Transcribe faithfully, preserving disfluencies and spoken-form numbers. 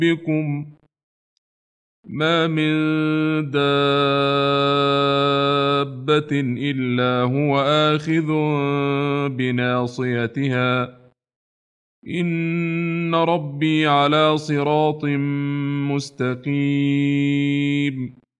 بكم ما من دابة إلا هو آخذ بناصيتها إن ربي على صراط مستقيم